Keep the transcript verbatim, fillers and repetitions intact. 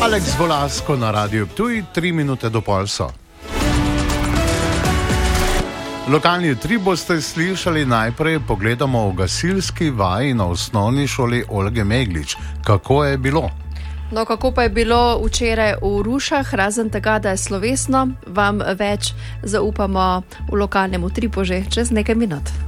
Aleks Volasko na Radiu Ptuj, tri minute do pol so. Lokalni tri boste slišali najprej, pogledamo v gasilski vaji na osnovni šoli Olge Meglič. Kako je bilo? No, kako pa je bilo včeraj v Rušah, razen tega, da je slovesno, vam več zaupamo v lokalnemu tripu že čez nekaj minut.